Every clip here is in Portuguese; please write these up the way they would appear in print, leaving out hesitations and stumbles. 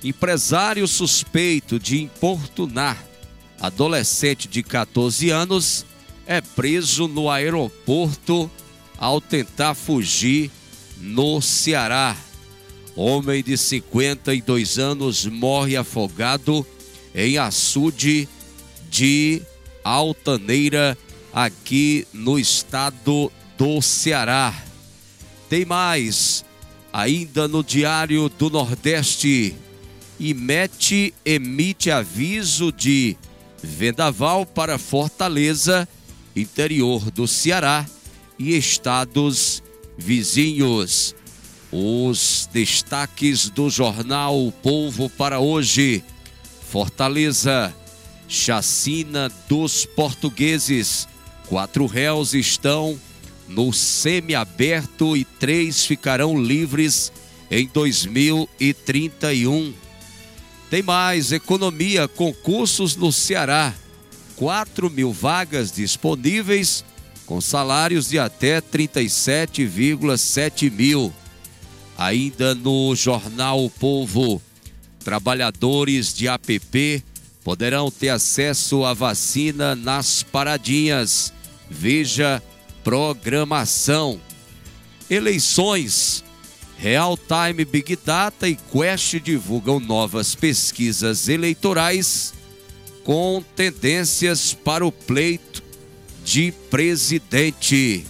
Empresário suspeito de importunar adolescente de 14 anos é preso no aeroporto ao tentar fugir no Ceará. Homem de 52 anos morre afogado em açude de Altaneira, aqui no estado do Ceará. Tem mais, ainda no Diário do Nordeste. IMET emite aviso de vendaval para Fortaleza, interior do Ceará e estados vizinhos. Os destaques do jornal O Povo para hoje. Fortaleza, chacina dos portugueses. 4 réus estão no semiaberto e 3 ficarão livres em 2031. Tem mais, economia, concursos no Ceará. 4.000 vagas disponíveis com salários de até 37,7 mil. Ainda no jornal O Povo, trabalhadores de APP poderão ter acesso à vacina nas paradinhas. Veja programação. Eleições. Real Time Big Data e Quest divulgam novas pesquisas eleitorais com tendências para o pleito de presidente.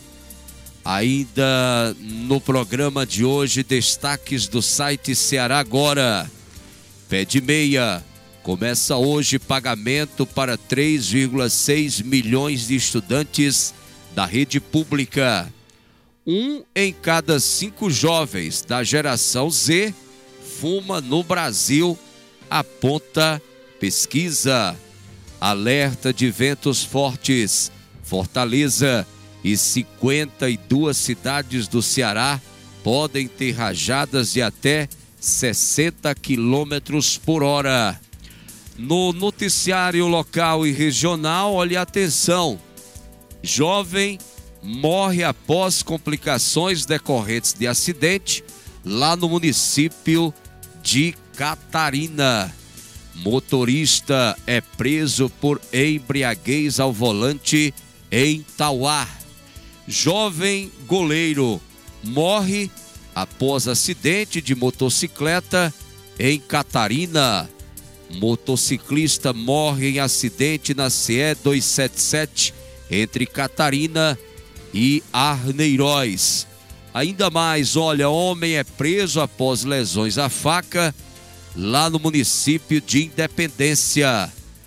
Ainda no programa de hoje, destaques do site Ceará Agora. Pé de meia. Começa hoje pagamento para 3,6 milhões de estudantes da rede pública. 1 em cada 5 jovens da geração Z fuma no Brasil, aponta pesquisa. Alerta de ventos fortes. Fortaleza e 52 cidades do Ceará podem ter rajadas de até 60 quilômetros por hora. No noticiário local e regional, olhe atenção. Jovem morre após complicações decorrentes de acidente lá no município de Catarina. Motorista é preso por embriaguez ao volante em Tauá. Jovem goleiro morre após acidente de motocicleta em Catarina. Motociclista morre em acidente na CE 277 entre Catarina e Arneiroz. Ainda mais, olha, homem é preso após lesões à faca lá no município de Independência.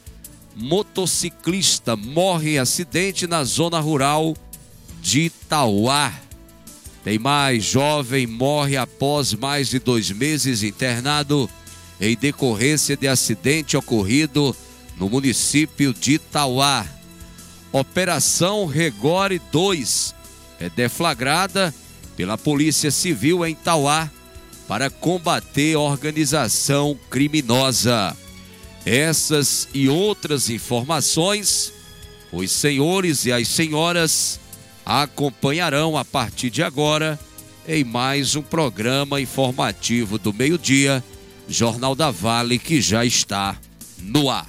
Motociclista morre em acidente na zona rural de Tauá. Tem mais, jovem morre após mais de 2 meses internado em decorrência de acidente ocorrido no município de Tauá. Operação Regore 2 é deflagrada pela Polícia Civil em Tauá para combater organização criminosa. Essas e outras informações, os senhores e as senhoras acompanharão a partir de agora em mais um programa informativo do meio-dia, Jornal da Vale, que já está no ar.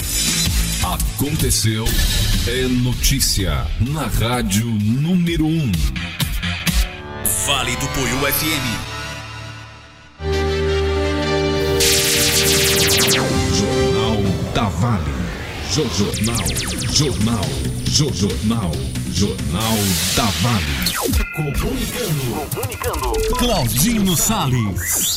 Aconteceu, é notícia na Rádio número 1. Vale do Poiú FM. Jornal da Vale. Jornal da Vale. Comunicando. Claudino Salles.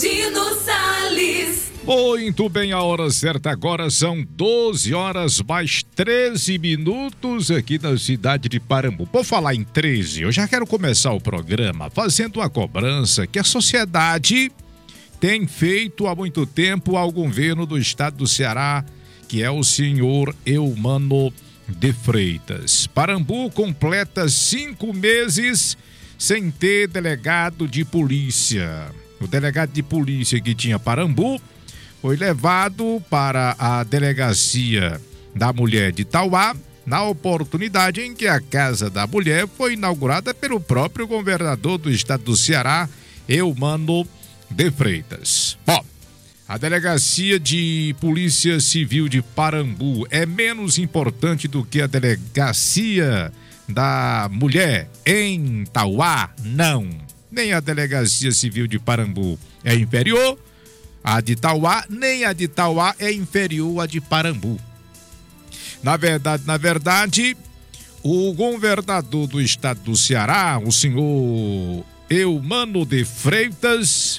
Muito bem, a hora certa agora são 12 horas mais 13 minutos aqui na cidade de Parambu. Por falar em 13, eu já quero começar o programa fazendo uma cobrança que a sociedade tem feito há muito tempo ao governo do estado do Ceará, que é o senhor Eumano de Freitas. Parambu completa 5 meses sem ter delegado de polícia. O delegado de polícia que tinha Parambu foi levado para a delegacia da mulher de Tauá, na oportunidade em que a Casa da Mulher foi inaugurada pelo próprio governador do estado do Ceará, Eumano de Freitas. Bom, A Delegacia de Polícia Civil de Parambu é menos importante do que a Delegacia da Mulher em Tauá? Não. Nem a Delegacia Civil de Parambu é inferior à de Tauá, nem a de Tauá é inferior à de Parambu. Na verdade, o governador do estado do Ceará, o senhor Eumano de Freitas,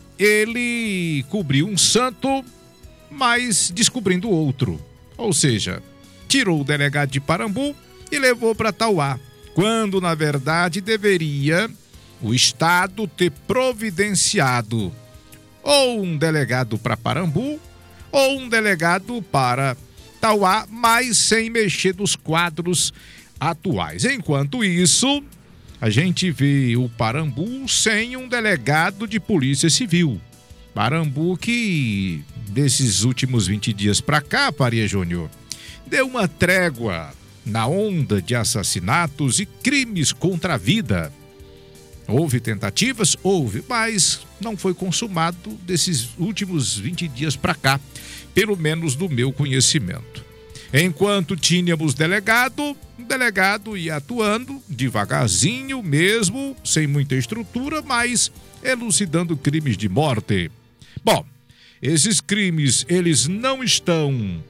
ele cobriu um santo, mas descobrindo outro. Ou seja, tirou o delegado de Parambu e levou para Tauá, quando na verdade deveria o estado ter providenciado ou um delegado para Parambu ou um delegado para Tauá, mas sem mexer nos quadros atuais. Enquanto isso, a gente vê o Parambu sem um delegado de polícia civil. Parambu que, desses últimos 20 dias para cá, Faria Júnior, deu uma trégua na onda de assassinatos e crimes contra a vida. Houve tentativas? Houve, mas não foi consumado desses últimos 20 dias para cá, pelo menos do meu conhecimento. Enquanto tínhamos delegado, o delegado ia atuando devagarzinho mesmo, sem muita estrutura, mas elucidando crimes de morte. Bom, esses crimes, eles não estão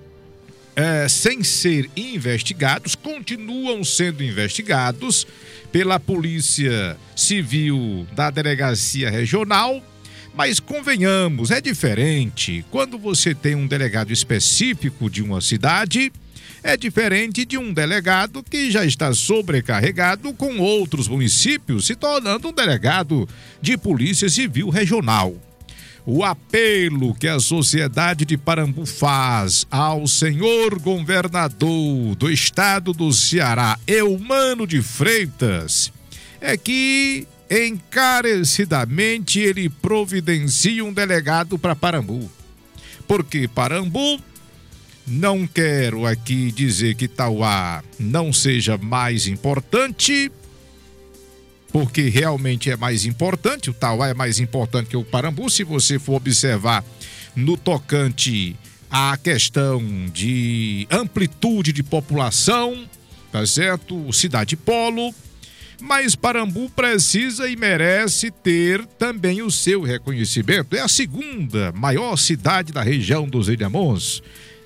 sem ser investigados, continuam sendo investigados pela Polícia Civil da Delegacia Regional, mas convenhamos, é diferente. Quando você tem um delegado específico de uma cidade, é diferente de um delegado que já está sobrecarregado com outros municípios, se tornando um delegado de Polícia Civil Regional. O apelo que a sociedade de Parambu faz ao senhor governador do estado do Ceará, Eumano de Freitas, é que encarecidamente ele providencia um delegado para Parambu. Porque Parambu, não quero aqui dizer que Tauá não seja mais importante, porque realmente é mais importante, o Tauá é mais importante que o Parambu, se você for observar no tocante à questão de amplitude de população, tá certo? Cidade polo, mas Parambu precisa e merece ter também o seu reconhecimento. É a segunda maior cidade da região dos Ilhamões.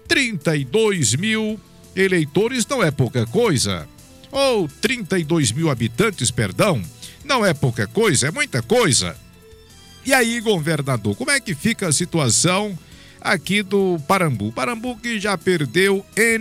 32 mil eleitores não é pouca coisa. Ou 32 mil habitantes, perdão, não é pouca coisa, é muita coisa. E aí, governador, como é que fica a situação aqui do Parambu? Parambu que já perdeu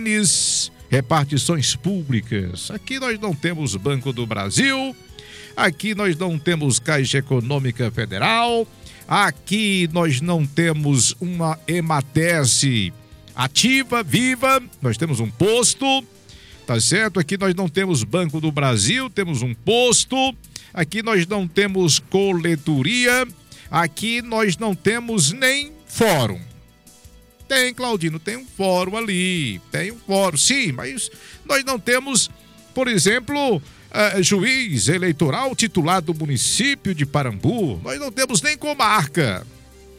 N repartições públicas. Aqui nós não temos Banco do Brasil, aqui nós não temos Caixa Econômica Federal, aqui nós não temos uma EMATES ativa, viva, nós temos um posto, tá certo? Aqui nós não temos Banco do Brasil, temos um posto, aqui nós não temos coletoria, aqui nós não temos nem fórum. Tem, Claudino, tem um fórum ali, tem um fórum, sim, mas nós não temos, por exemplo, juiz eleitoral titular do município de Parambu, nós não temos nem comarca,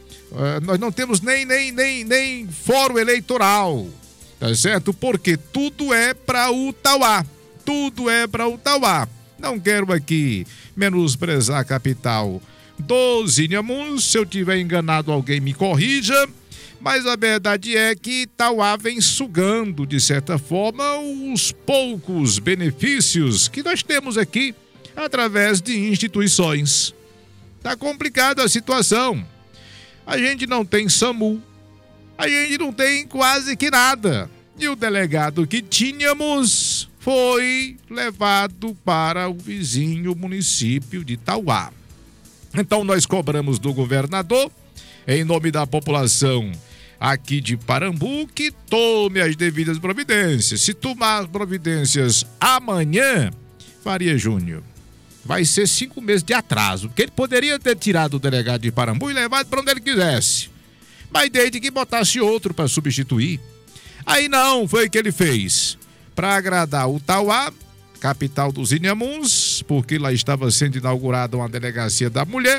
nós não temos nem fórum eleitoral, tá certo? Porque tudo é para o Tauá, tudo é para o Tauá. Não quero aqui menosprezar a capital dos Inhamuns, se eu tiver enganado alguém me corrija, mas a verdade é que Tauá vem sugando, de certa forma, os poucos benefícios que nós temos aqui através de instituições. Tá complicada a situação. A gente não tem SAMU, a gente não tem quase que nada. E o delegado que tínhamos foi levado para o vizinho município de Tauá. Então nós cobramos do governador, em nome da população aqui de Parambu, que tome as devidas providências. Se tomar as providências amanhã, Faria Júnior, vai ser 5 meses de atraso, porque ele poderia ter tirado o delegado de Parambu e levado para onde ele quisesse, mas desde que botasse outro para substituir. Aí não, foi o que ele fez. Para agradar o Tauá, capital dos Inhamuns, porque lá estava sendo inaugurada uma delegacia da mulher,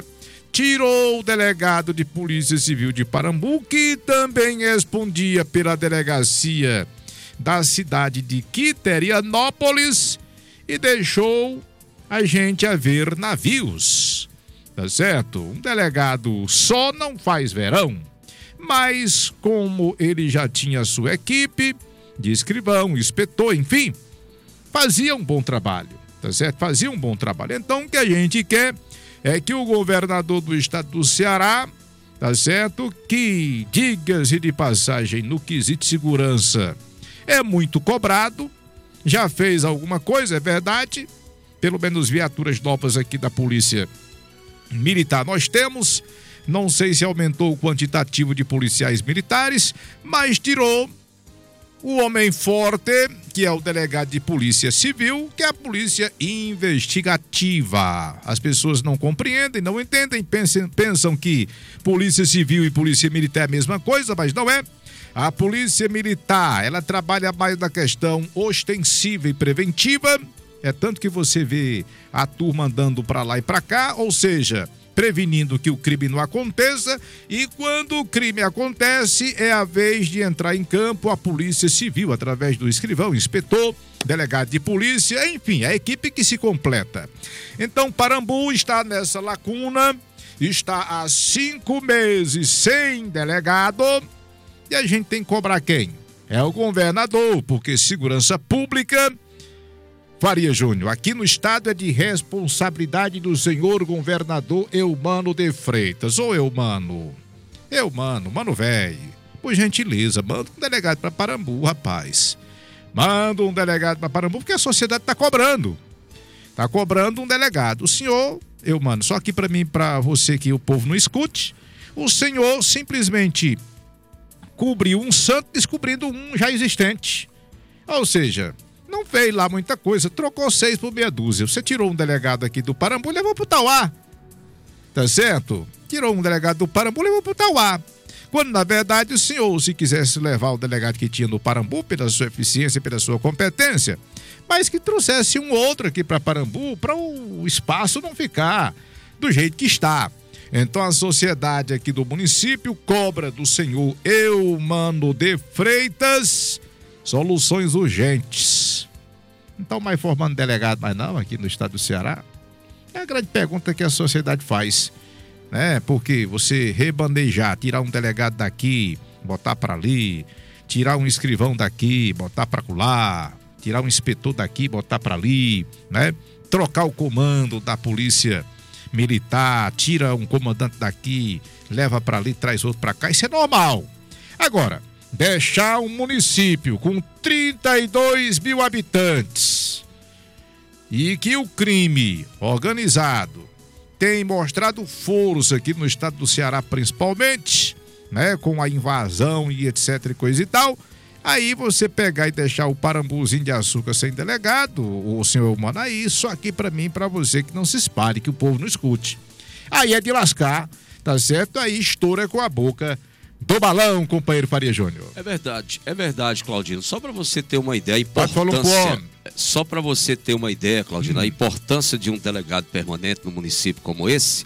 tirou o delegado de Polícia Civil de Parambu, que também respondia pela delegacia da cidade de Quiterianópolis, e deixou a gente a ver navios, tá certo? Um delegado só não faz verão, mas como ele já tinha sua equipe de escrivão, inspetor, enfim, fazia um bom trabalho, tá certo? Fazia um bom trabalho. Então, o que a gente quer é que o governador do estado do Ceará, tá certo? Que, diga-se de passagem, no quesito segurança, é muito cobrado, já fez alguma coisa, é verdade, pelo menos viaturas novas aqui da Polícia Militar nós temos, não sei se aumentou o quantitativo de policiais militares, mas tirou o homem forte, que é o delegado de Polícia Civil, que é a polícia investigativa. As pessoas não compreendem, não entendem, pensam que Polícia Civil e Polícia Militar é a mesma coisa, mas não é. A Polícia Militar, ela trabalha mais na questão ostensiva e preventiva, é tanto que você vê a turma andando para lá e para cá, ou seja, prevenindo que o crime não aconteça, e quando o crime acontece, é a vez de entrar em campo a Polícia Civil, através do escrivão, inspetor, delegado de polícia, enfim, a equipe que se completa. Então, Parambu está nessa lacuna, está há 5 meses sem delegado, e a gente tem que cobrar quem? É o governador, porque segurança pública... Faria Júnior, aqui no estado é de responsabilidade do senhor governador Eumano de Freitas. Ô Eumano, mano velho, por gentileza, manda um delegado para Parambu, rapaz. Manda um delegado para Parambu, porque a sociedade tá cobrando um delegado. O senhor, Eumano, só aqui para mim, para você que o povo não escute, o senhor simplesmente cobriu um santo descobrindo um já existente. Ou seja... não fez lá muita coisa, trocou 6 por meia dúzia. Você tirou um delegado aqui do Parambu e levou pro Tauá. Tá certo? Tirou um delegado do Parambu e levou pro Tauá. Quando, na verdade, o senhor, se quisesse levar o delegado que tinha no Parambu, pela sua eficiência, pela sua competência, mas que trouxesse um outro aqui para Parambu, para o espaço não ficar do jeito que está. Então, a sociedade aqui do município cobra do senhor Eumano de Freitas soluções urgentes. Não estão mais formando delegado mais não aqui no estado do Ceará? É a grande pergunta que a sociedade faz, né? Porque você rebandejar, tirar um delegado daqui, botar para ali, tirar um escrivão daqui, botar para lá, tirar um inspetor daqui, botar para ali, né? Trocar o comando da polícia militar, tira um comandante daqui, leva para ali, traz outro para cá, isso é normal. Agora, deixar um município com 32 mil habitantes e que o crime organizado tem mostrado força aqui no estado do Ceará principalmente, né, com a invasão e etc e coisa e tal, aí você pegar e deixar o Parambuzinho de Açúcar sem delegado, o senhor Humano, aí isso aqui pra mim e pra você que não se espalhe, que o povo não escute. Aí é de lascar, tá certo? Aí estoura com a boca do balão, companheiro Faria Júnior. É verdade, Claudino. Só para você ter uma ideia, só para você ter uma ideia, Claudino, a importância de um delegado permanente no município como esse,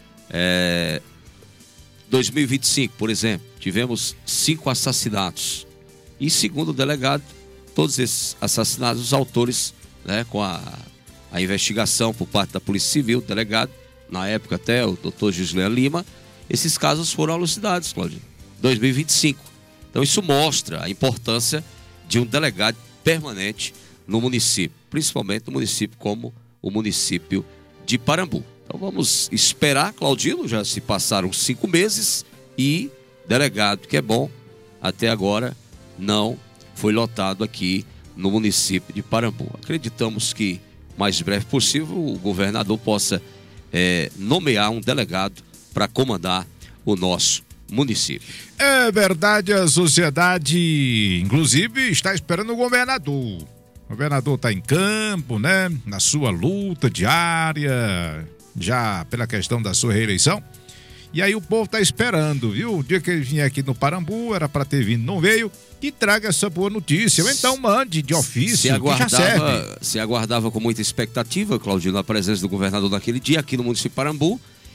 2025, por exemplo, tivemos 5 assassinatos. E segundo o delegado, todos esses assassinatos, os autores, né, com a investigação por parte da Polícia Civil, o delegado, na época até o doutor Gislean Lima, esses casos foram elucidados, Claudinho. 2025. Então isso mostra a importância de um delegado permanente no município, principalmente no município como o município de Parambu. Então vamos esperar, Claudino, já se passaram 5 meses e delegado, que é bom, até agora não foi lotado aqui no município de Parambu. Acreditamos que, mais breve possível, o governador possa nomear um delegado para comandar o nosso município. É verdade, a sociedade, inclusive, está esperando o governador. O governador está em campo, né? Na sua luta diária, já pela questão da sua reeleição. E aí o povo está esperando, viu? O dia que ele vier aqui no Parambu, era para ter vindo, não veio, que traga essa boa notícia. Ou então mande de ofício, que já serve. Se aguardava com muita expectativa, Claudinho, a presença do governador naquele dia aqui no município de Parambu.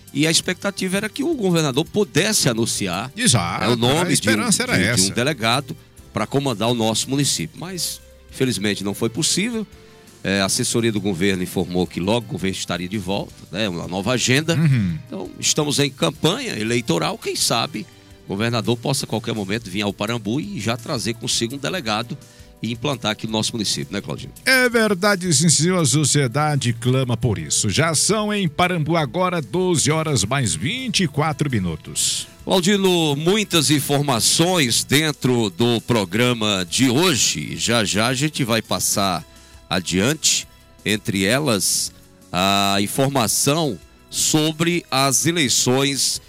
E a expectativa era que o governador pudesse anunciar Exato, o nome a esperança era de essa. um delegado para comandar o nosso município. Mas, infelizmente, não foi possível. A assessoria do governo informou que logo o governo estaria de volta, né, uma nova agenda. Então, estamos em campanha eleitoral. Quem sabe o governador possa, a qualquer momento, vir ao Parambu e já trazer consigo um delegado e implantar aqui no nosso município, né, Claudinho? É verdade, sim, senhor. A sociedade clama por isso. Já são em Parambu agora 12 horas mais 24 minutos. Claudino, muitas informações dentro do programa de hoje. Já já a gente vai passar adiante, entre elas, a informação sobre as eleições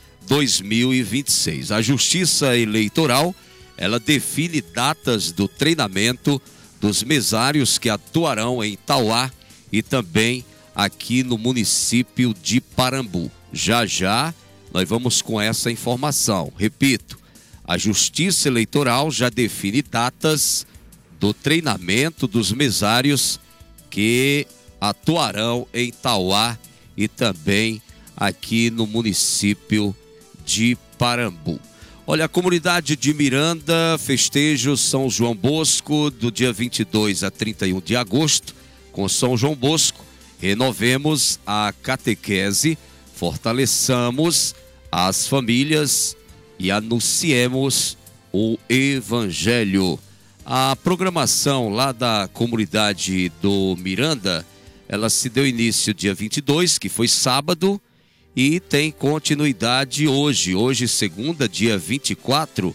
2026. A Justiça Eleitoral, ela define datas do treinamento dos mesários que atuarão em Tauá e também aqui no município de Parambu. Já já nós vamos com essa informação. Repito, a Justiça Eleitoral já define datas do treinamento dos mesários que atuarão em Tauá e também aqui no município de Parambu. Olha, a comunidade de Miranda festeja o São João Bosco do dia 22 a 31 de agosto. Com São João Bosco, renovemos a catequese, fortaleçamos as famílias e anunciemos o Evangelho. A programação lá da comunidade do Miranda, ela se deu início dia 22, que foi sábado, e tem continuidade hoje. Hoje, segunda, dia 24,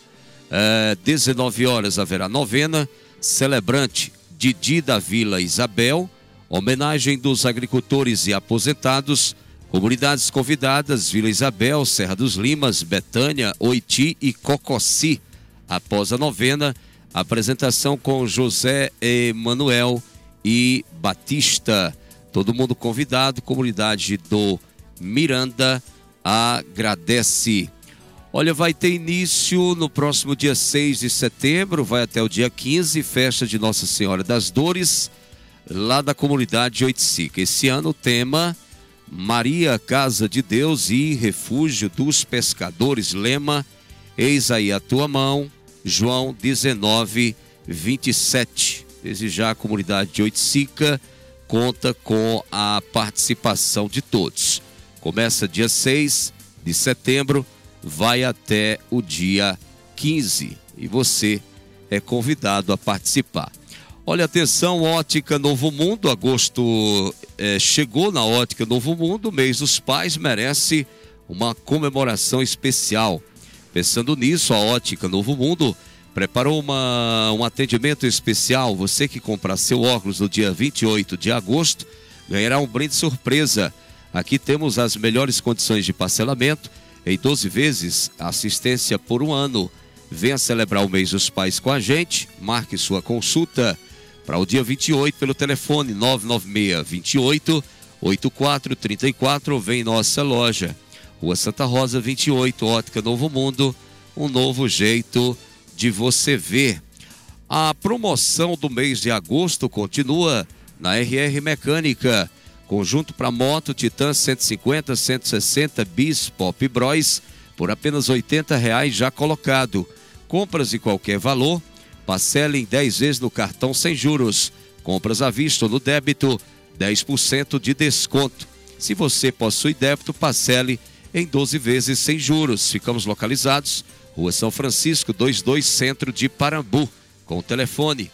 19 horas haverá novena, celebrante Didi da Vila Isabel, homenagem dos agricultores e aposentados, comunidades convidadas, Vila Isabel, Serra dos Limas, Betânia, Oiti e Cocossi. Após a novena, apresentação com José Emanuel e Batista. Todo mundo convidado, comunidade do Miranda agradece. Olha, vai ter início no próximo dia 6 de setembro, vai até o dia 15, festa de Nossa Senhora das Dores, lá da comunidade de Oiticica. Esse ano o tema Maria, Casa de Deus e Refúgio dos Pescadores, lema Eis aí a tua mão, João 19, 27. Desde já a comunidade de Oiticica conta com a participação de todos. Começa dia 6 de setembro, vai até o dia 15 e você é convidado a participar. Olha, atenção, Ótica Novo Mundo, agosto chegou na Ótica Novo Mundo, o mês dos pais merece uma comemoração especial. Pensando nisso, a Ótica Novo Mundo preparou um atendimento especial. Você que comprar seu óculos no dia 28 de agosto ganhará um brinde surpresa. Aqui temos as melhores condições de parcelamento em 12 vezes, assistência por 1 ano. Venha celebrar o mês dos pais com a gente, marque sua consulta para o dia 28 pelo telefone 996-28-8434 ou vem em nossa loja. Rua Santa Rosa 28, Ótica Novo Mundo, um novo jeito de você ver. A promoção do mês de agosto continua na RR Mecânica. Conjunto para moto Titan 150, 160 bis Pop Bros por apenas R$ 80 já colocado. Compras de qualquer valor, parcela em 10 vezes no cartão sem juros. Compras à vista ou no débito, 10% de desconto. Se você possui débito, parcele em 12 vezes sem juros. Ficamos localizados, Rua São Francisco, 22, Centro de Parambu, com o telefone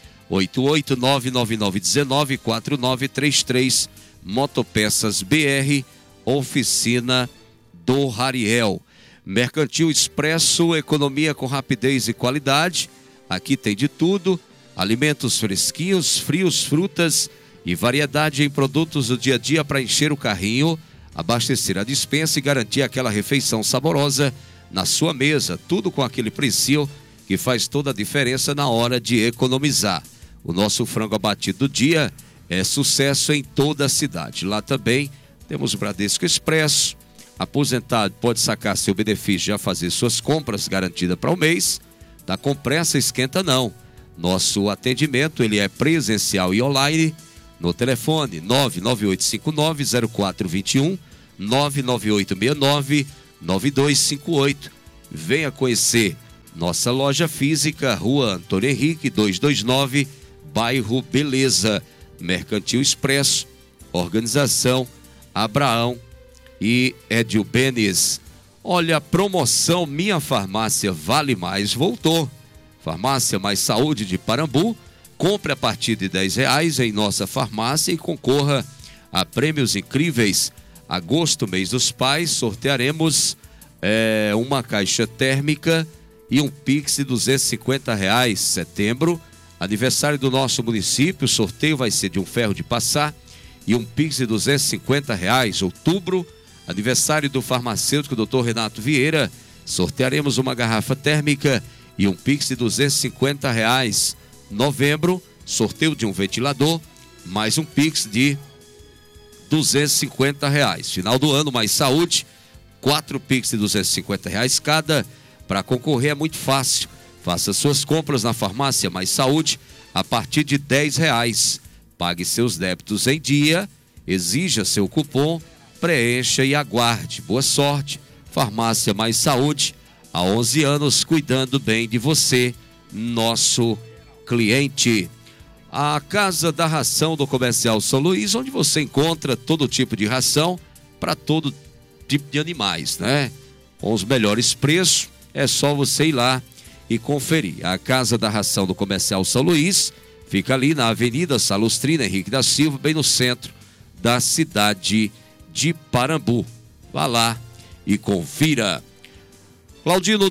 88999194933, Motopeças BR, Oficina do Rariel. Mercantil Expresso, economia com rapidez e qualidade. Aqui tem de tudo, alimentos fresquinhos, frios, frutas e variedade em produtos do dia a dia para encher o carrinho, abastecer a despensa e garantir aquela refeição saborosa na sua mesa. Tudo com aquele precinho que faz toda a diferença na hora de economizar. O nosso frango abatido do dia é sucesso em toda a cidade. Lá também temos o Bradesco Expresso. Aposentado pode sacar seu benefício, já fazer suas compras garantidas para o mês. Tá com pressa, esquenta não. Nosso atendimento ele é presencial e online no telefone 998590421 99869-9258. Venha conhecer nossa loja física, Rua Antônio Henrique, 229, bairro Beleza. Mercantil Expresso, organização Abraão e Edil Benes. Olha, promoção Minha Farmácia Vale Mais voltou. Farmácia Mais Saúde de Parambu. Compre a partir de R$10 em nossa farmácia e concorra a prêmios incríveis. Agosto, mês dos pais, sortearemos uma caixa térmica e um Pix de R$250. Setembro, aniversário do nosso município, o sorteio vai ser de um ferro de passar e um Pix de R$250. Outubro, aniversário do farmacêutico Dr. Renato Vieira, sortearemos uma garrafa térmica e um Pix de R$250. Novembro, sorteio de um ventilador, mais um Pix de R$250. Final do ano, Mais Saúde, 4 Pix de R$250 cada. Para concorrer é muito fácil. Faça suas compras na farmácia Mais Saúde a partir de R$10. Pague seus débitos em dia, exija seu cupom, preencha e aguarde. Boa sorte. Farmácia Mais Saúde, há 11 anos cuidando bem de você, nosso cliente. A Casa da Ração do Comercial São Luís, onde você encontra todo tipo de ração para todo tipo de animais, né? Com os melhores preços, é só você ir lá e conferir. A Casa da Ração do Comercial São Luís fica ali na Avenida Salustrina Henrique da Silva, bem no centro da cidade de Parambu. Vá lá e confira. Claudino,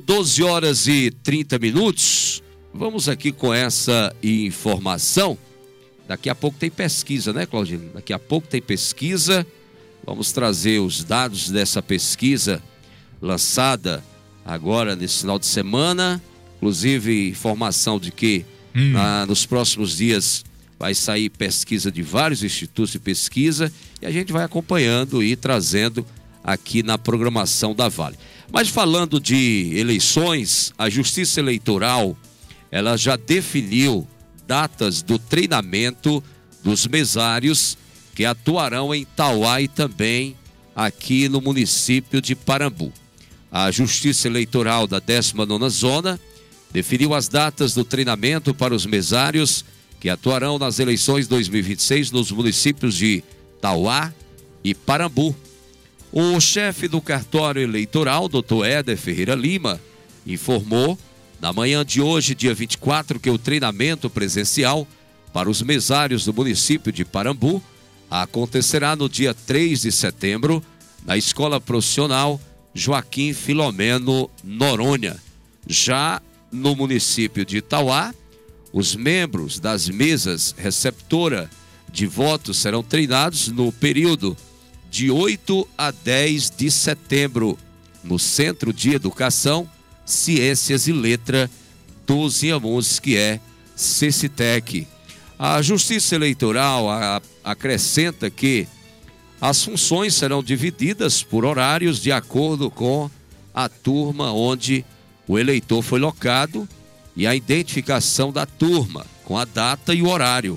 12h30. Vamos aqui com essa informação. Daqui a pouco tem pesquisa, né, Claudino? Daqui a pouco tem pesquisa. Vamos trazer os dados dessa pesquisa lançada agora nesse final de semana. Inclusive, informação de que nos próximos dias vai sair pesquisa de vários institutos de pesquisa e a gente vai acompanhando e trazendo aqui na programação da Vale. Mas falando de eleições, a Justiça Eleitoral, ela já definiu datas do treinamento dos mesários que atuarão em Tauá e também aqui no município de Parambu. A Justiça Eleitoral da 19ª Zona definiu as datas do treinamento para os mesários que atuarão nas eleições 2026 nos municípios de Tauá e Parambu. O chefe do cartório eleitoral, Dr. Éder Ferreira Lima, informou na manhã de hoje, dia 24, que o treinamento presencial para os mesários do município de Parambu acontecerá no dia 3 de setembro, na Escola Profissional Joaquim Filomeno Noronha. Já no município de Tauá, os membros das mesas receptora de votos serão treinados no período de 8 a 10 de setembro, no Centro de Educação, Ciências e Letra dos Inhamuns, que é CECITEC. A Justiça Eleitoral acrescenta que as funções serão divididas por horários de acordo com a turma onde o eleitor foi locado e a identificação da turma com a data e o horário.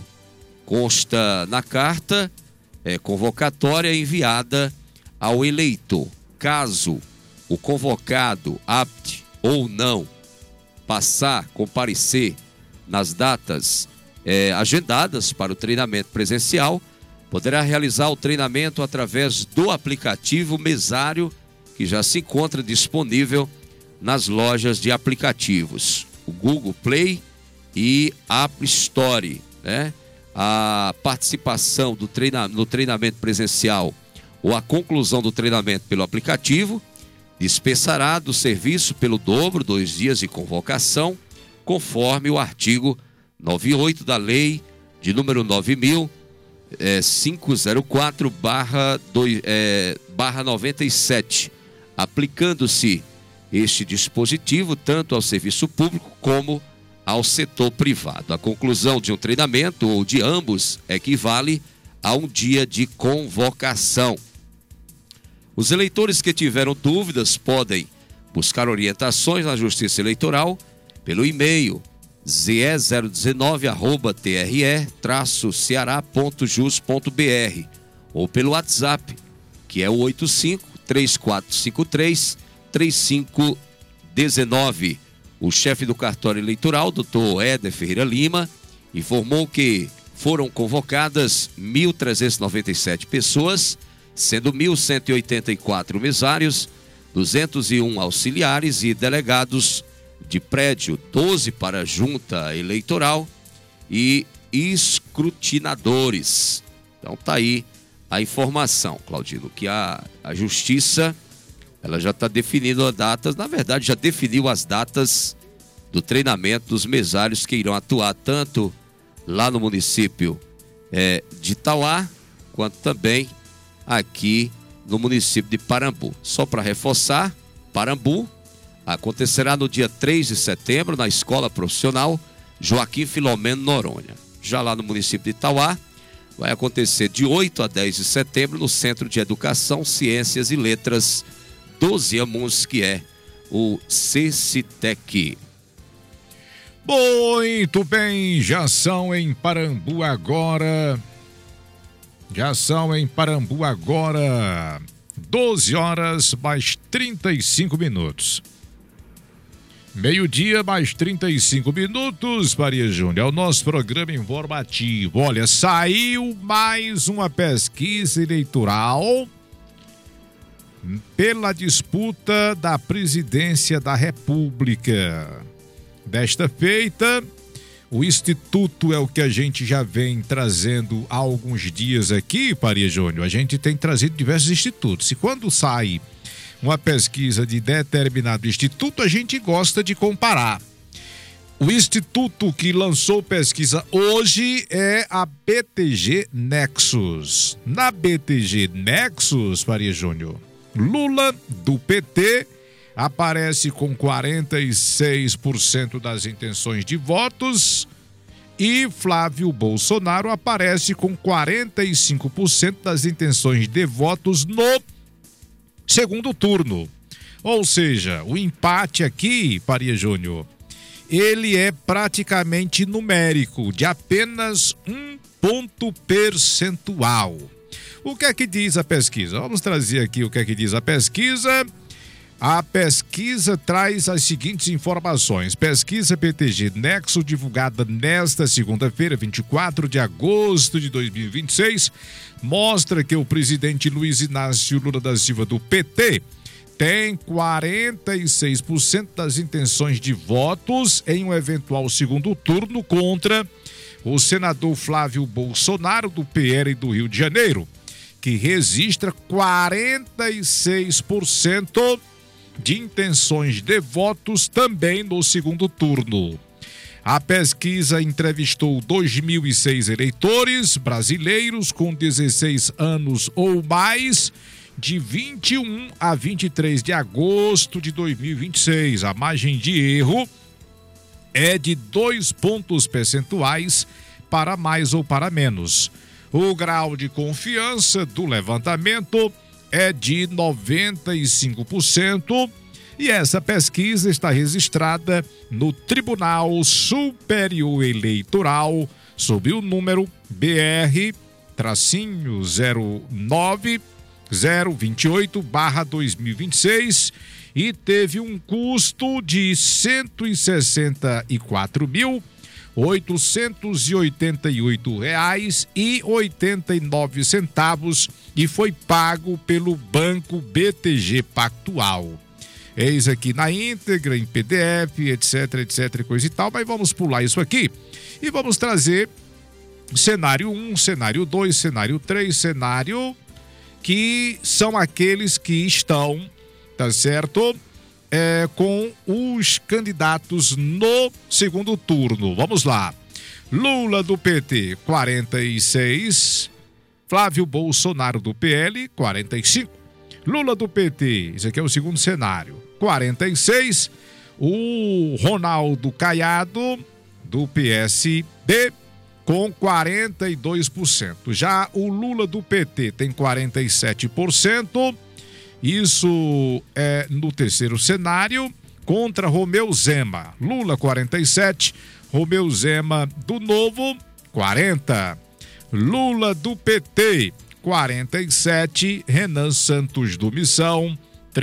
Consta na carta convocatória enviada ao eleitor. Caso o convocado apte ou não comparecer nas datas agendadas para o treinamento presencial, poderá realizar o treinamento através do aplicativo mesário que já se encontra disponível nas lojas de aplicativos, o Google Play e App Store, né? A participação no treinamento presencial ou a conclusão do treinamento pelo aplicativo dispensará do serviço pelo dobro 2 dias de convocação, conforme o artigo 98 da Lei de número 9.504/97, aplicando-se este dispositivo tanto ao serviço público como ao setor privado. A conclusão de um treinamento ou de ambos equivale a um dia de convocação. Os eleitores que tiveram dúvidas podem buscar orientações na Justiça Eleitoral pelo e-mail ze019@tre-ceará.jus.br ou pelo WhatsApp que é o 85-3453-3519. O chefe do cartório eleitoral, doutor Éder Ferreira Lima, informou que foram convocadas 1.397 pessoas, sendo 1.184 mesários, 201 auxiliares e delegados de prédio, 12 para a junta eleitoral e escrutinadores. Então tá aí a informação, Claudino, que a justiça, ela já está definindo as datas, na verdade já definiu as datas do treinamento dos mesários que irão atuar tanto lá no município de Itauá, quanto também aqui no município de Parambu. Só para reforçar, Parambu acontecerá no dia 3 de setembro na Escola Profissional Joaquim Filomeno Noronha. Já lá no município de Itauá, vai acontecer de 8 a 10 de setembro no Centro de Educação, Ciências e Letras dos Iamuns, que é o CECITEC. Muito bem, já são em Parambu agora. 12 horas mais 35 minutos. Meio-dia mais 35 minutos, Maria Júnior, é o nosso programa informativo. Olha, saiu mais uma pesquisa eleitoral pela disputa da presidência da República. Desta feita, o Instituto é o que a gente já vem trazendo há alguns dias aqui, Maria Júnior. A gente tem trazido diversos institutos. E quando sai uma pesquisa de determinado instituto, a gente gosta de comparar. O instituto que lançou pesquisa hoje é a BTG Nexus. Na BTG Nexus, Maria Júnior, Lula, do PT, aparece com 46% das intenções de votos e Flávio Bolsonaro aparece com 45% das intenções de votos no segundo turno. Ou seja, o empate aqui, Maria Júnior, ele é praticamente numérico, de apenas 1 ponto percentual. O que é que diz a pesquisa? Vamos trazer aqui o que é que diz a pesquisa. A pesquisa traz as seguintes informações. Pesquisa BTG Nexo, divulgada nesta segunda-feira, 24 de agosto de 2026, mostra que o presidente Luiz Inácio Lula da Silva, do PT, tem 46% das intenções de votos em um eventual segundo turno contra o senador Flávio Bolsonaro, do PL do Rio de Janeiro, que registra 46% de intenções de votos também no segundo turno. A pesquisa entrevistou 2.006 eleitores brasileiros com 16 anos ou mais, de 21 a 23 de agosto de 2026. A margem de erro é de 2 pontos percentuais para mais ou para menos. O grau de confiança do levantamento é de 95%, e essa pesquisa está registrada no Tribunal Superior Eleitoral sob o número BR-09028/2026 e teve um custo de R$ 164.888,89 e foi pago pelo Banco BTG Pactual. Eis aqui na íntegra, em PDF, etc, coisa e tal, mas vamos pular isso aqui e vamos trazer cenário 1, cenário 2, cenário 3, cenário que são aqueles que estão, tá certo? Com os candidatos no segundo turno. Vamos lá. Lula do PT, 46. Flávio Bolsonaro do PL, 45. Lula do PT, esse aqui é o segundo cenário, 46. O Ronaldo Caiado do PSD com 42%. Já o Lula do PT tem 47%. Isso é no terceiro cenário, contra Romeu Zema. Lula, 47. Romeu Zema do Novo, 40. Lula do PT, 47%. Renan Santos do Missão,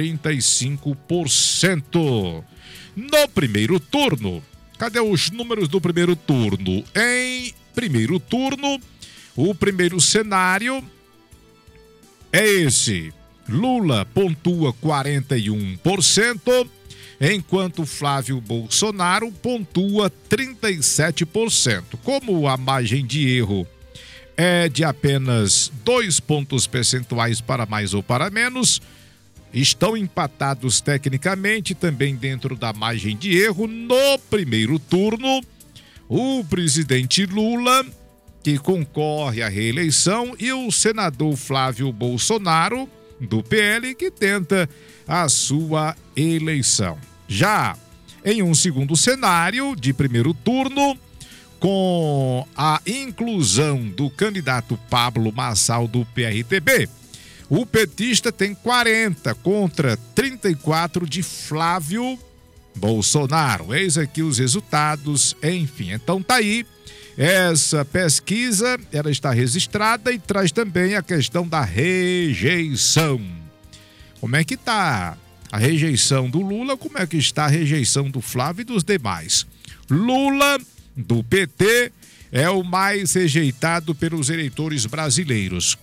35%. No primeiro turno, cadê os números do primeiro turno? Em primeiro turno, o primeiro cenário é esse. Lula pontua 41%, enquanto Flávio Bolsonaro pontua 37%. Como a margem de erro é de apenas 2 pontos percentuais para mais ou para menos, estão empatados tecnicamente, também dentro da margem de erro. No primeiro turno, o presidente Lula, que concorre à reeleição, e o senador Flávio Bolsonaro, do PL, que tenta a sua eleição. Já em um segundo cenário de primeiro turno, com a inclusão do candidato Pablo Marçal do PRTB, o petista tem 40 contra 34 de Flávio Bolsonaro. Eis aqui os resultados, enfim. Então tá aí, essa pesquisa, ela está registrada e traz também a questão da rejeição. Como é que tá a rejeição do Lula, como é que está a rejeição do Flávio e dos demais? Lula, do PT, é o mais rejeitado pelos eleitores brasileiros.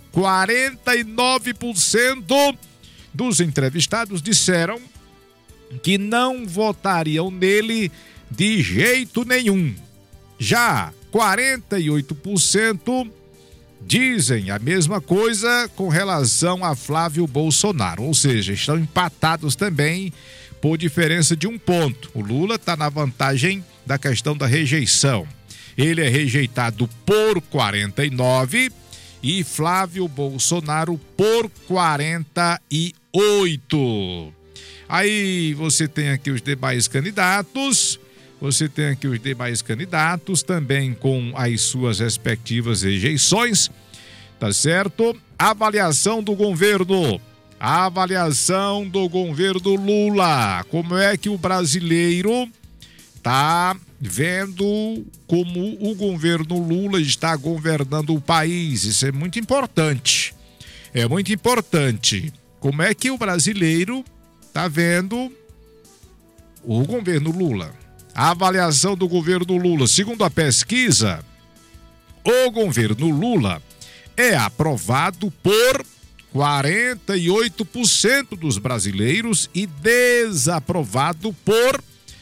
49% dos entrevistados disseram que não votariam nele de jeito nenhum. Já 48% dizem a mesma coisa com relação a Flávio Bolsonaro, ou seja, estão empatados também por diferença de 1 ponto. O Lula está na vantagem da questão da rejeição. Ele é rejeitado por 49% e Flávio Bolsonaro por 48%. Aí você tem aqui os demais candidatos. Também com as suas respectivas rejeições, tá certo? Avaliação do governo Lula. Como é que o brasileiro tá vendo como o governo Lula está governando o país? Isso é muito importante. Como é que o brasileiro tá vendo o governo Lula? A avaliação do governo Lula, segundo a pesquisa, o governo Lula é aprovado por 48% dos brasileiros e desaprovado por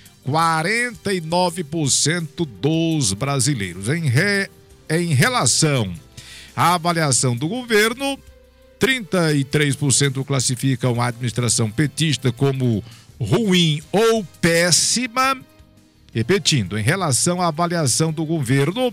49% dos brasileiros. Em relação à avaliação do governo, 33% classificam a administração petista como ruim ou péssima. Repetindo, em relação à avaliação do governo,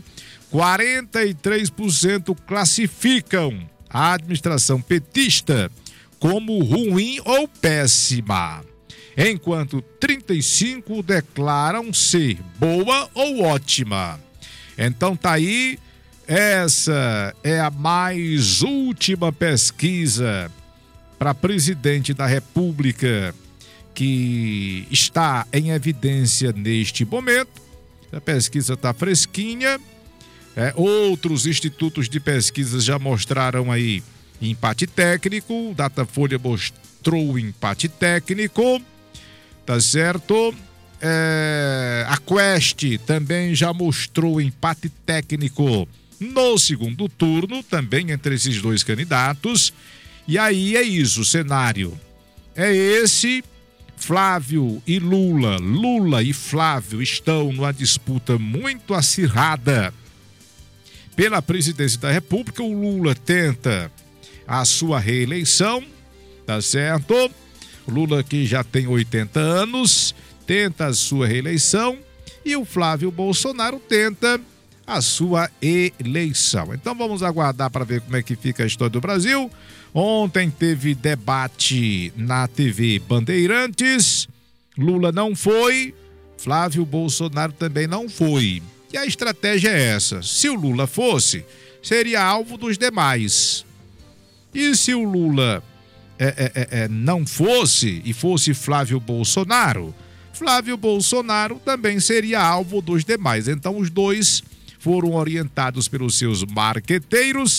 43% classificam a administração petista como ruim ou péssima, enquanto 35% declaram ser boa ou ótima. Então tá aí, essa é a mais última pesquisa para presidente da República que está em evidência neste momento. A pesquisa está fresquinha. Outros institutos de pesquisa já mostraram aí empate técnico. O Datafolha mostrou empate técnico, tá certo? A Quest também já mostrou empate técnico no segundo turno, também entre esses dois candidatos. E aí é isso, o cenário é esse. Flávio e Lula e Flávio estão numa disputa muito acirrada pela presidência da República. O Lula tenta a sua reeleição, tá certo? O Lula, que já tem 80 anos, tenta a sua reeleição e o Flávio Bolsonaro tenta a sua eleição. Então vamos aguardar para ver como é que fica a história do Brasil. Ontem teve debate na TV Bandeirantes. Lula não foi, Flávio Bolsonaro também não foi. E a estratégia é essa: se o Lula fosse, seria alvo dos demais. E se o Lula não fosse e fosse Flávio Bolsonaro também seria alvo dos demais. Então os dois foram orientados pelos seus marqueteiros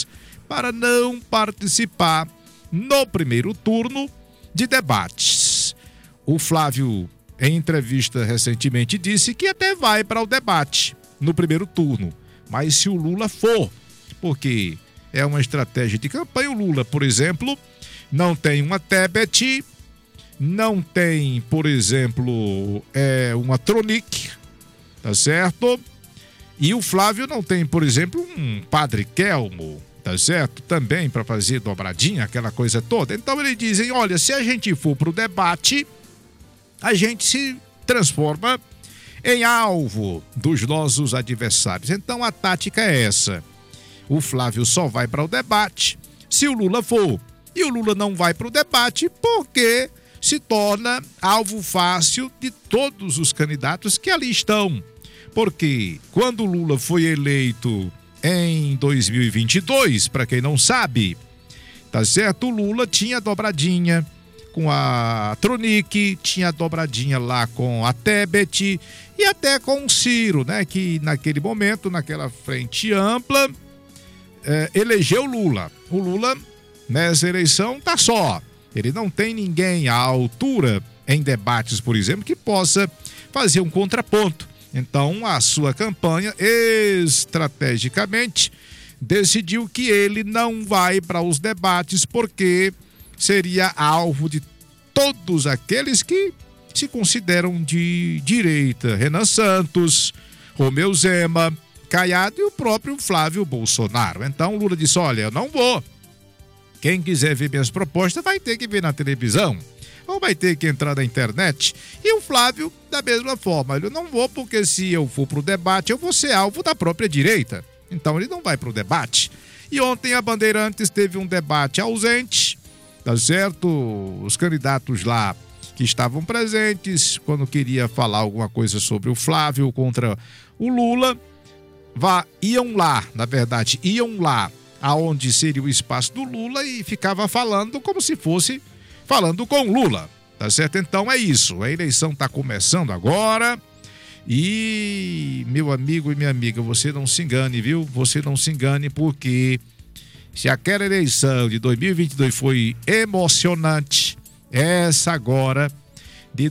para não participar no primeiro turno de debates. O Flávio, em entrevista recentemente, disse que até vai para o debate no primeiro turno, mas se o Lula for, porque é uma estratégia de campanha. O Lula, por exemplo, não tem uma tablet, não tem, por exemplo, uma Tronic, tá certo? E o Flávio não tem, por exemplo, um Padre Kelmo, tá certo? Também para fazer dobradinha, aquela coisa toda. Então eles dizem, olha, se a gente for pro debate, a gente se transforma em alvo dos nossos adversários. Então a tática é essa. O Flávio só vai para o debate se o Lula for. E o Lula não vai para o debate porque se torna alvo fácil de todos os candidatos que ali estão. Porque quando o Lula foi eleito em 2022, para quem não sabe, tá certo? O Lula tinha dobradinha com a Tronic, tinha dobradinha lá com a Tebet e até com o Ciro, né? Que naquele momento, naquela frente ampla, elegeu Lula. O Lula, nessa eleição, tá só. Ele não tem ninguém à altura em debates, por exemplo, que possa fazer um contraponto. Então, a sua campanha, estrategicamente, decidiu que ele não vai para os debates porque seria alvo de todos aqueles que se consideram de direita. Renan Santos, Romeu Zema, Caiado e o próprio Flávio Bolsonaro. Então, Lula disse, olha, eu não vou. Quem quiser ver minhas propostas vai ter que ver na televisão ou vai ter que entrar na internet. E o Flávio, da mesma forma, eu não vou porque se eu for pro debate, eu vou ser alvo da própria direita. Então ele não vai pro debate. E ontem a Bandeirantes teve um debate ausente, tá certo? Os candidatos lá que estavam presentes, quando queria falar alguma coisa sobre o Flávio contra o Lula, iam lá aonde seria o espaço do Lula e ficava falando como se fosse falando com Lula, tá certo? Então é isso, a eleição está começando agora e, meu amigo e minha amiga, você não se engane, viu? Você não se engane porque se aquela eleição de 2022 foi emocionante, essa agora de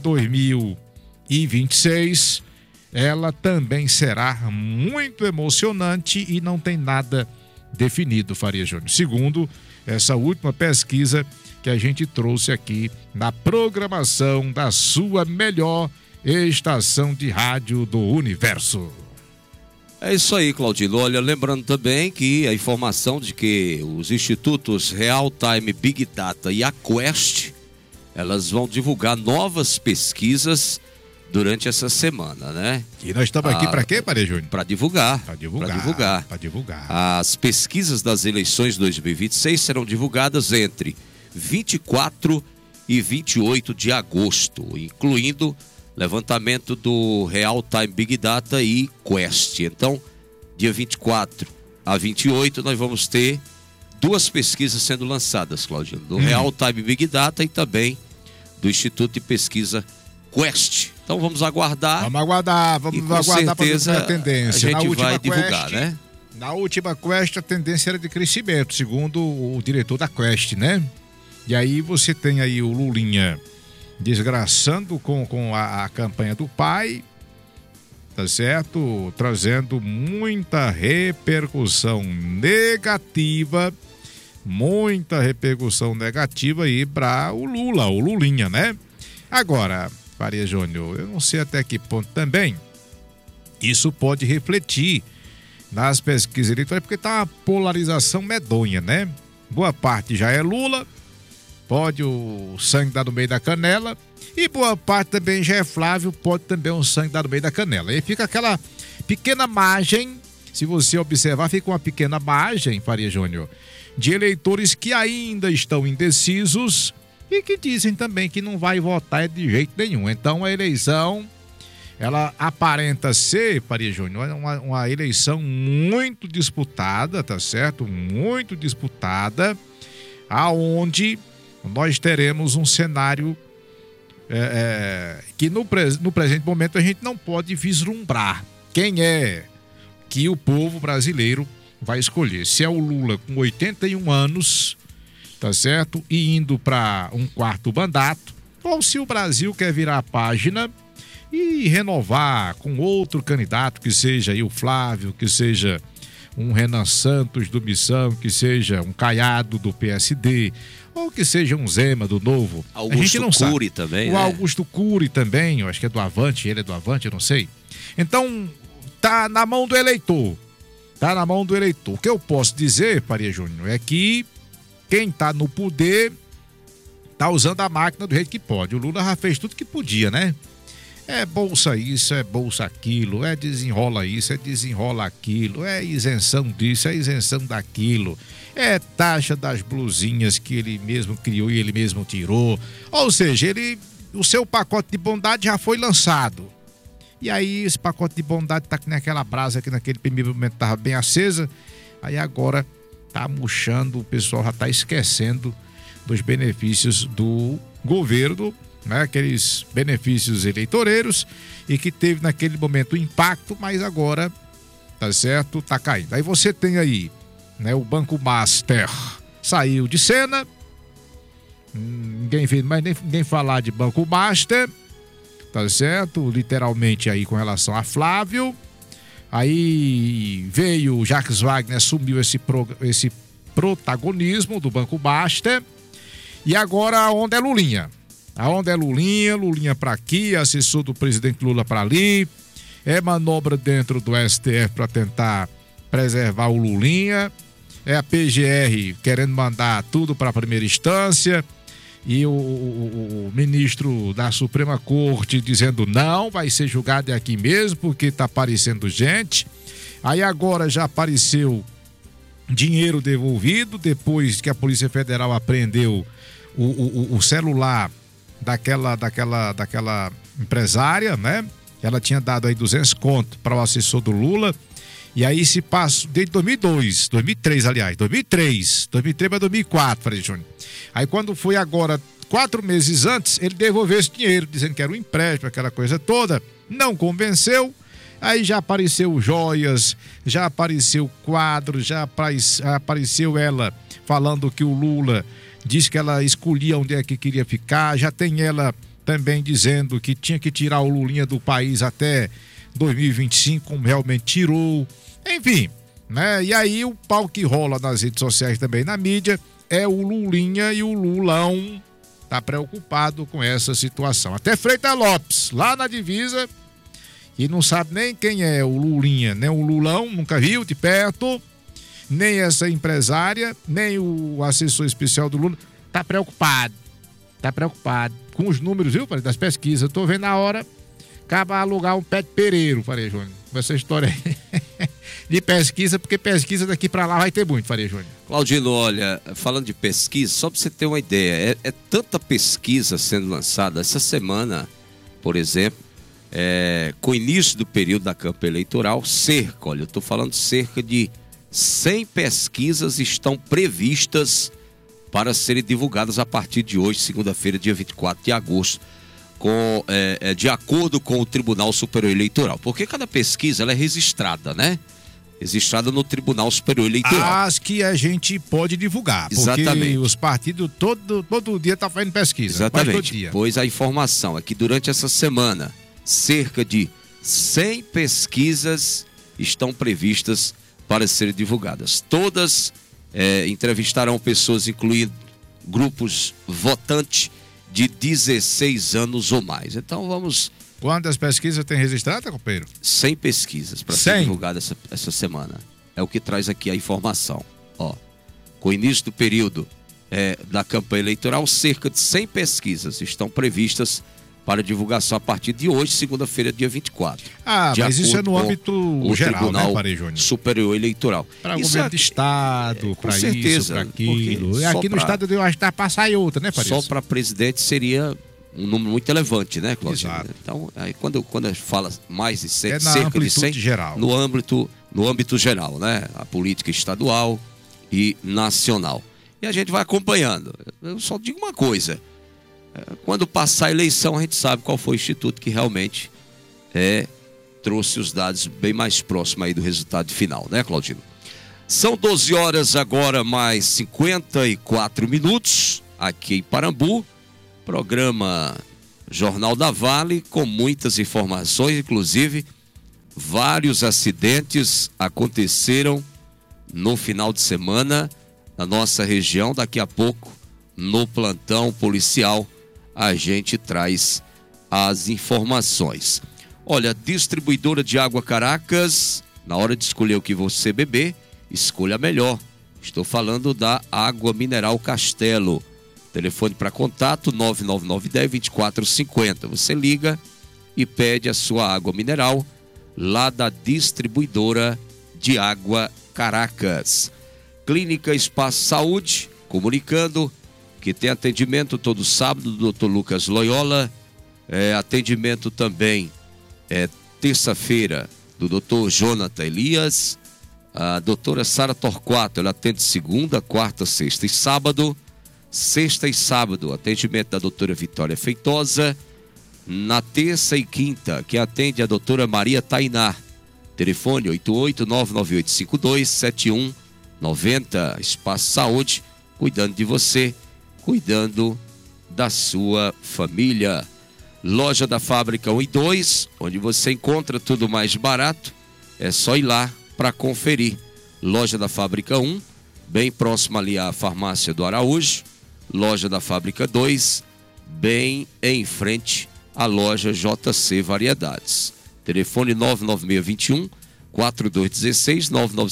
2026, ela também será muito emocionante e não tem nada definido, Faria Júnior. Segundo essa última pesquisa que a gente trouxe aqui na programação da sua melhor estação de rádio do universo. É isso aí, Claudino. Olha, lembrando também que a informação de que os institutos Real Time Big Data e a Quest, elas vão divulgar novas pesquisas durante essa semana, né? E nós estamos aqui para quê, Faria Júnior? Para divulgar. Para divulgar. As pesquisas das eleições 2026 serão divulgadas entre 24 e 28 de agosto, incluindo levantamento do Real Time Big Data e Quest. Então, dia 24 a 28, nós vamos ter duas pesquisas sendo lançadas, Claudino, do Real Time Big Data e também do Instituto de Pesquisa Quest. Então vamos aguardar. Vamos aguardar para ver a tendência. A gente vai divulgar, né? Na última Quest, a tendência era de crescimento, segundo o diretor da Quest, né? E aí você tem aí o Lulinha desgraçando com a campanha do pai, tá certo? Trazendo muita repercussão negativa aí para o Lulinha, né? Agora, Faria Júnior, eu não sei até que ponto também isso pode refletir nas pesquisas eleitorais, porque tá uma polarização medonha, né? Boa parte já é Lula, pode o sangue dar no meio da canela, e boa parte também já é Flávio, pode também o sangue dar no meio da canela. Aí fica aquela pequena margem, se você observar, fica uma pequena margem, Faria Júnior, de eleitores que ainda estão indecisos e que dizem também que não vai votar de jeito nenhum. Então a eleição, ela aparenta ser, Faria Júnior, uma eleição muito disputada, tá certo? Muito disputada, aonde nós teremos um cenário que no presente momento a gente não pode vislumbrar quem é que o povo brasileiro vai escolher se é o Lula com 81 anos, tá certo? E indo para um quarto mandato, ou se o Brasil quer virar a página e renovar com outro candidato, que seja aí o Flávio, que seja um Renan Santos do Missão, que seja um Caiado do PSD, ou que seja um Zema do Novo. Augusto a gente não Cury sabe. também, o né? Augusto Cury também, eu acho que é do Avante, ele é do Avante, eu não sei. Então, tá na mão do eleitor. Tá na mão do eleitor. O que eu posso dizer, Faria Júnior, é que quem tá no poder tá usando a máquina do jeito que pode. O Lula já fez tudo que podia, né? É bolsa isso, é bolsa aquilo, é desenrola isso, é desenrola aquilo, é isenção disso, é isenção daquilo, é taxa das blusinhas que ele mesmo criou e ele mesmo tirou. Ou seja, o seu pacote de bondade já foi lançado. E aí esse pacote de bondade tá naquela brasa que naquele primeiro momento tava bem acesa, aí agora tá murchando, o pessoal já tá esquecendo dos benefícios do governo, né? Aqueles benefícios eleitoreiros e que teve naquele momento impacto, mas agora, tá certo, tá caindo. Aí você tem aí, né, o Banco Master saiu de cena, ninguém fez mais ninguém falar de Banco Master, tá certo, literalmente aí com relação a Flávio. Aí veio o Jacques Wagner, assumiu esse protagonismo do Banco Master, e agora a onda é Lulinha. A onda é Lulinha para aqui, assessor do presidente Lula para ali, é manobra dentro do STF para tentar preservar o Lulinha, é a PGR querendo mandar tudo para a primeira instância, e o ministro da Suprema Corte dizendo não, vai ser julgado aqui mesmo porque tá aparecendo gente. Aí agora já apareceu dinheiro devolvido depois que a Polícia Federal apreendeu o celular daquela empresária, né? Ela tinha dado aí 200 conto para o assessor do Lula, e aí se passa desde 2003 para 2004, Frei Júnior. Aí quando foi agora, 4 meses antes, ele devolveu esse dinheiro, dizendo que era um empréstimo, aquela coisa toda, não convenceu. Aí já apareceu joias, já apareceu quadros, já apareceu ela falando que o Lula disse que ela escolhia onde é que queria ficar, já tem ela também dizendo que tinha que tirar o Lulinha do país até 2025, como realmente tirou, enfim, né? E aí o pau que rola nas redes sociais também, na mídia, é o Lulinha, e o Lulão tá preocupado com essa situação. Até Freitas Lopes, lá na divisa, e não sabe nem quem é o Lulinha, nem o Lulão, nunca viu de perto, nem essa empresária, nem o assessor especial do Lula. Tá preocupado com os números, viu, das pesquisas. Tô vendo a hora, acaba alugar um pé de pereiro, Faria Júnior, com essa história aí de pesquisa, porque pesquisa daqui pra lá vai ter muito, Faria Júnior. Claudino, olha, falando de pesquisa, só pra você ter uma ideia, é tanta pesquisa sendo lançada essa semana, por exemplo, com o início do período da campanha eleitoral, eu tô falando cerca de 100 pesquisas estão previstas para serem divulgadas a partir de hoje, segunda-feira, dia 24 de agosto, de acordo com o Tribunal Superior Eleitoral. Porque cada pesquisa ela é registrada, né? Registrada no Tribunal Superior Eleitoral. As que a gente pode divulgar. Exatamente. Porque os partidos todo dia estão fazendo pesquisa. Exatamente. Todo dia. Pois a informação é que durante essa semana, cerca de 100 pesquisas estão previstas para serem divulgadas. Todas entrevistarão pessoas, incluindo grupos votantes de 16 anos ou mais. Então vamos... Quantas pesquisas tem registrada, companheiro? 100 pesquisas para ser divulgadas essa semana. É o que traz aqui a informação. Ó, com o início do período da campanha eleitoral, cerca de 100 pesquisas estão previstas para divulgação a partir de hoje, segunda-feira, dia 24. Mas isso é no âmbito geral, né, Faria Júnior? Superior Eleitoral. Para o governo do Estado, para isso, para aquilo. E aqui no Estado eu acho que tá para sair outra, né, Faria? Só para presidente seria um número muito elevante, né, Cláudio? Exato. Então, aí, quando fala mais de 100, cerca de 100, geral. no âmbito geral, né? A política estadual e nacional. E a gente vai acompanhando. Eu só digo uma coisa. Quando passar a eleição, a gente sabe qual foi o instituto que realmente trouxe os dados bem mais próximos aí do resultado final, né, Claudino? São 12 horas agora, mais 54 minutos, aqui em Parambu. Programa Jornal da Vale, com muitas informações, inclusive vários acidentes aconteceram no final de semana na nossa região. Daqui a pouco, no plantão policial, a gente traz as informações. Olha, distribuidora de água Caracas, na hora de escolher o que você beber, escolha melhor. Estou falando da água mineral Castelo. Telefone para contato 99910-2450. Você liga e pede a sua água mineral lá da distribuidora de água Caracas. Clínica Espaço Saúde, comunicando que tem atendimento todo sábado do Dr. Lucas Loyola. Atendimento também terça-feira do Dr. Jonathan Elias. A doutora Sara Torquato, ela atende segunda, quarta, sexta e sábado. Sexta e sábado, atendimento da doutora Vitória Feitosa. Na terça e quinta, que atende a doutora Maria Tainá. Telefone 88-99852-7190. Espaço Saúde, cuidando de você, cuidando da sua família. Loja da Fábrica 1 e 2, onde você encontra tudo mais barato. É só ir lá para conferir. Loja da Fábrica 1, bem próximo ali à farmácia do Araújo. Loja da Fábrica 2, bem em frente à loja JC Variedades. Telefone 99621-4216,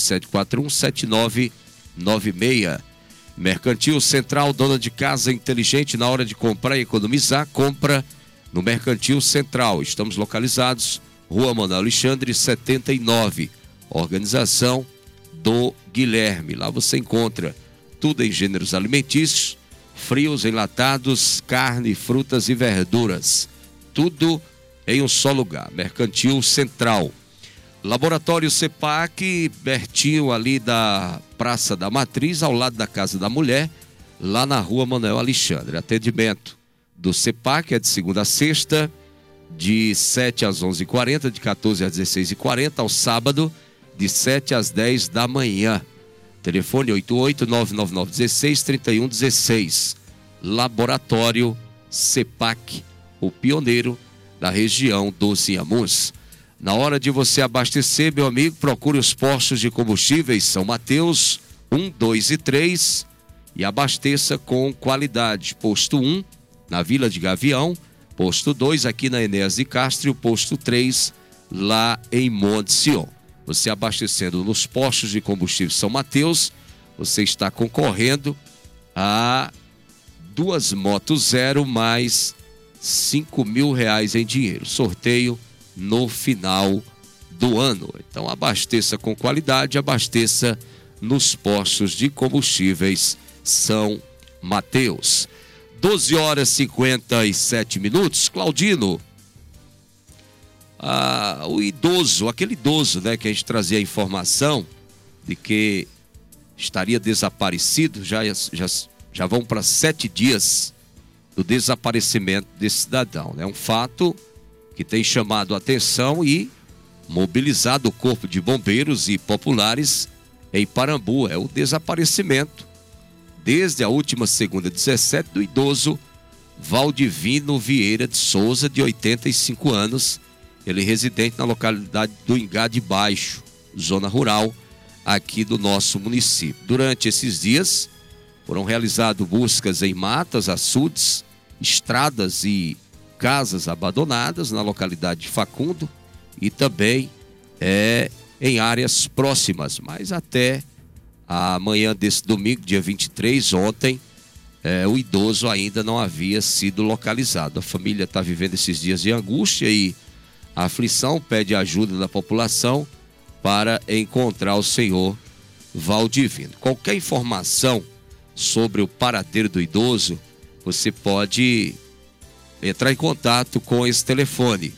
99741-7996. Mercantil Central, dona de casa inteligente na hora de comprar e economizar, compra no Mercantil Central. Estamos localizados, Rua Manuel Alexandre, 79. Organização do Guilherme. Lá você encontra tudo em gêneros alimentícios, frios, enlatados, carne, frutas e verduras. Tudo em um só lugar. Mercantil Central. Laboratório CEPAC, pertinho ali da Praça da Matriz, ao lado da Casa da Mulher, lá na Rua Manuel Alexandre. Atendimento do CEPAC é de segunda a sexta, de 7 às 11h40, de 14 às 16h40, ao sábado, de 7 às 10 da manhã. Telefone 88-99916-3116. Laboratório CEPAC, o pioneiro da região dos Inhamuns. Na hora de você abastecer, meu amigo, procure os postos de combustíveis São Mateus 1, 2 e 3 e abasteça com qualidade. Posto 1, na Vila de Gavião. Posto 2, aqui na Enéas de Castro. E o posto 3, lá em Monte Sião. Você abastecendo nos postos de combustível São Mateus, você está concorrendo a 2 motos zero mais R$5.000 em dinheiro. Sorteio no final do ano. Então abasteça com qualidade, abasteça nos postos de combustíveis São Mateus. 12 horas e 57 minutos. Claudino, o idoso, aquele idoso, né, que a gente trazia a informação de que estaria desaparecido, já vão para 7 dias do desaparecimento desse cidadão. É um fato que tem chamado a atenção e mobilizado o Corpo de Bombeiros e populares em Parambu. É o desaparecimento, desde a última segunda, 17, do idoso Valdivino Vieira de Souza, de 85 anos, ele residente na localidade do Ingá de Baixo, zona rural aqui do nosso município. Durante esses dias foram realizadas buscas em matas, açudes, estradas e casas abandonadas na localidade de Facundo e também em áreas próximas, mas até a manhã desse domingo, dia 23, ontem, o idoso ainda não havia sido localizado. A família está vivendo esses dias de angústia e aflição, pede ajuda da população para encontrar o senhor Valdivino. Qualquer informação sobre o paradeiro do idoso, você pode entrar em contato com esse telefone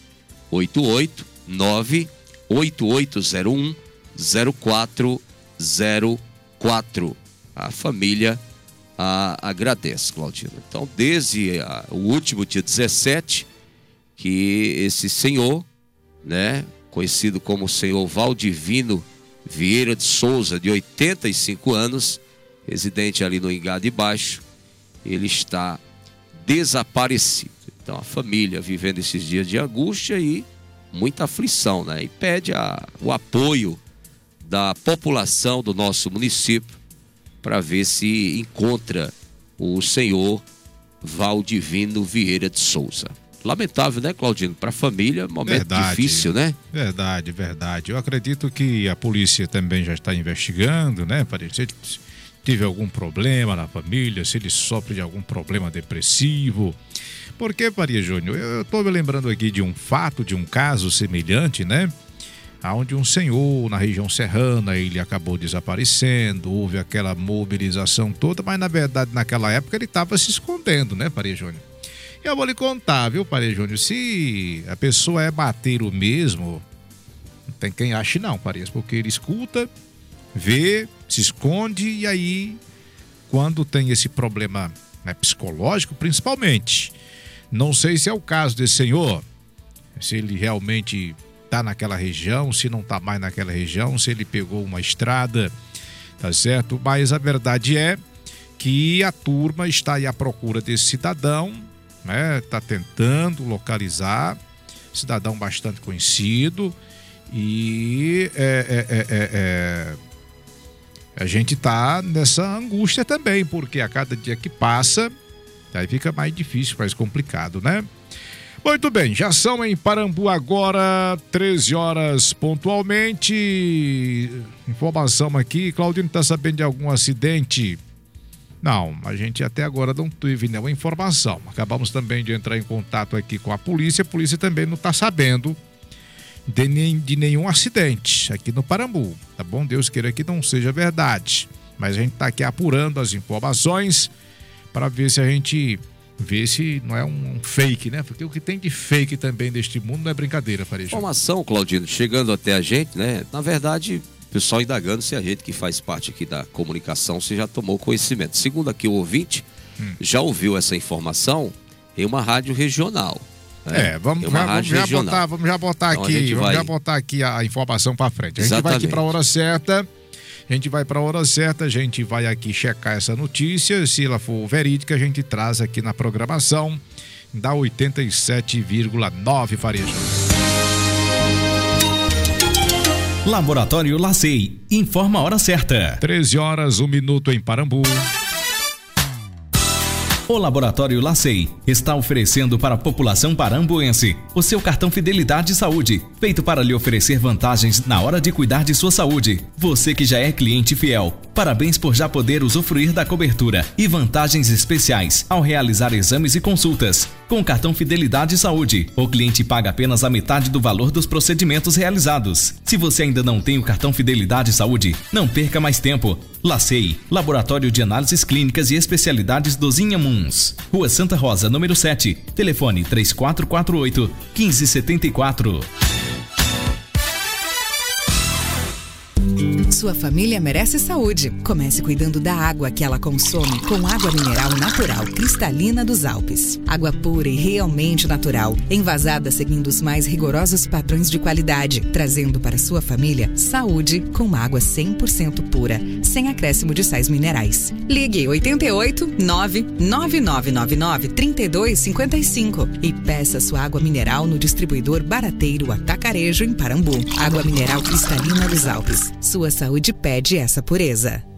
889-8801-0404. A família agradece, Claudino. Então, desde o último dia 17, que esse senhor, né, conhecido como o senhor Valdivino Vieira de Souza, de 85 anos, residente ali no Ingá de Baixo, ele está desaparecido. Então a família vivendo esses dias de angústia e muita aflição, né? E pede o apoio da população do nosso município para ver se encontra o senhor Valdivino Vieira de Souza. Lamentável, né, Claudino? Para a família, momento difícil, né? Verdade. Eu acredito que a polícia também já está investigando, né? Se ele teve algum problema na família, se ele sofre de algum problema depressivo. Porque, Faria Júnior, eu estou me lembrando aqui de um fato, de um caso semelhante, né? Onde um senhor na região serrana, ele acabou desaparecendo, houve aquela mobilização toda, mas na verdade naquela época ele estava se escondendo, né, Faria Júnior? Eu vou lhe contar, viu, Faria Júnior, se a pessoa é bateiro mesmo, não tem quem ache não, Farias, porque ele escuta, vê, se esconde e aí, quando tem esse problema, né, psicológico, principalmente, não sei se é o caso desse senhor, se ele realmente está naquela região, se não está mais naquela região, se ele pegou uma estrada, tá certo? Mas a verdade é que a turma está aí à procura desse cidadão, né? Está tentando localizar, cidadão bastante conhecido e a gente está nessa angústia também, porque a cada dia que passa, aí fica mais difícil, mais complicado, né? Muito bem, já são em Parambu agora, 13 horas pontualmente. Informação aqui, Claudino está sabendo de algum acidente? Não, a gente até agora não teve nenhuma informação. Acabamos também de entrar em contato aqui com a polícia também não está sabendo de nenhum acidente aqui no Parambu, tá bom? Deus queira que não seja verdade, mas a gente está aqui apurando as informações para ver se a gente... ver se não é um fake, né? Porque o que tem de fake também deste mundo não é brincadeira, Faria. Informação, Claudino, chegando até a gente, né? Na verdade, o pessoal indagando se a gente que faz parte aqui da comunicação se já tomou conhecimento. Segundo aqui o ouvinte, já ouviu essa informação em uma rádio regional. Né? Vamos já botar então, aqui, já botar aqui a informação para frente. A gente vai aqui para a hora certa. A gente vai para a hora certa, a gente vai aqui checar essa notícia, se ela for verídica, a gente traz aqui na programação da 87,9, Faria. Laboratório Lacei, informa a hora certa. 13 horas, 1 minuto em Parambu. O Laboratório Lacei está oferecendo para a população parambuense o seu cartão Fidelidade Saúde, feito para lhe oferecer vantagens na hora de cuidar de sua saúde. Você que já é cliente fiel, parabéns por já poder usufruir da cobertura e vantagens especiais ao realizar exames e consultas. Com o cartão Fidelidade Saúde, o cliente paga apenas a metade do valor dos procedimentos realizados. Se você ainda não tem o cartão Fidelidade Saúde, não perca mais tempo. Lacei, Laboratório de Análises Clínicas e Especialidades dos Inhamuns. Rua Santa Rosa, número 7. Telefone 3448-1574. Sua família merece saúde. Comece cuidando da água que ela consome com água mineral natural cristalina dos Alpes. Água pura e realmente natural, envasada seguindo os mais rigorosos padrões de qualidade, trazendo para sua família saúde com uma água 100% pura, sem acréscimo de sais minerais. Ligue 88 99999 3255 e peça sua água mineral no distribuidor Barateiro Atacarejo em Parambu. Água mineral cristalina dos Alpes. Sua saúde pede essa pureza.